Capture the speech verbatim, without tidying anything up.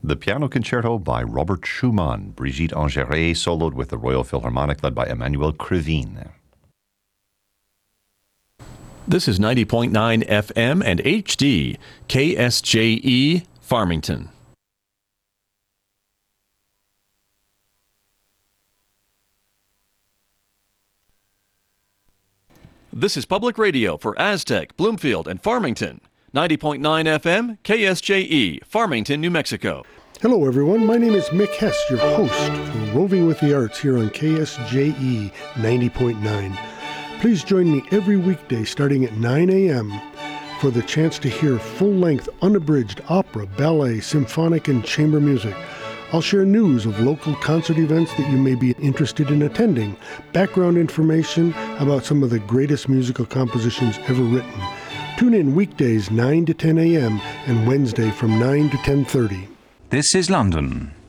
The Piano Concerto by Robert Schumann, Brigitte Ingéré soloed with the Royal Philharmonic led by Emmanuel Krivine. This is ninety point nine F M and H D, K S J E, Farmington. This is Public Radio for Aztec, Bloomfield, and Farmington. ninety point nine F M, K S J E, Farmington, New Mexico. Hello, everyone. My name is Mick Hess, your host for Roving with the Arts here on K S J E ninety point nine. Please join me every weekday starting at nine a.m. for the chance to hear full-length, unabridged opera, ballet, symphonic, and chamber music. I'll share news of local concert events that you may be interested in attending, background information about some of the greatest musical compositions ever written. Tune in weekdays nine to ten a.m. and Wednesday from nine to ten thirty. This is London.